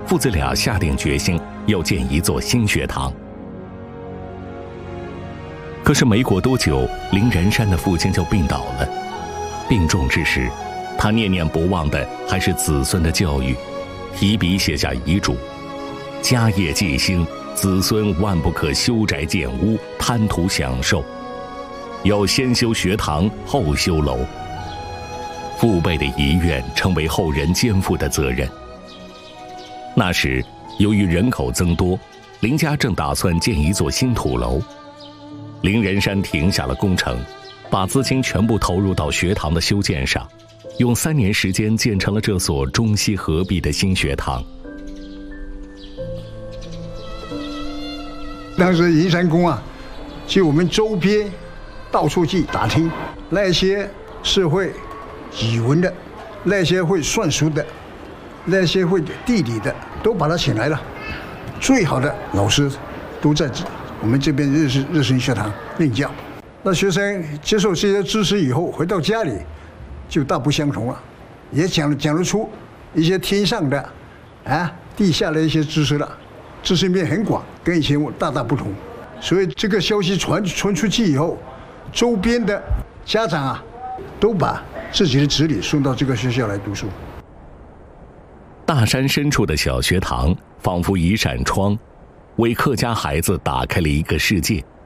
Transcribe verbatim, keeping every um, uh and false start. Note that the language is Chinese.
父子俩下定决心要建一座新学堂。可是没过多久，林仁山的父亲就病倒了。病重之时，他念念不忘的还是子孙的教育，提笔写下遗嘱：家业继兴，子孙万不可修宅建屋，贪图享受，要先修学堂，后修楼。父辈的遗愿成为后人肩负的责任。那时，由于人口增多，林家正打算建一座新土楼。林仁山停下了工程，把资金全部投入到学堂的修建上，用三年时间建成了这所中西合璧的新学堂。 当时银山宫啊，就我们周边到处去打听，那些是会语文的，那些会算术的，那些会地理的，都把他请来了。最好的老师都在我们这边日式日式学堂任教。那学生接受这些知识以后，回到家里就大不相同了，也讲讲得出一些天上的啊地下的一些知识了，知识面很广，跟以前大大不同。所以这个消息传传出去以后，周边的家长啊，都把自己的子女送到这个学校来读书。 大山深处的小学堂，仿佛一扇窗，为客家孩子打开了一个世界。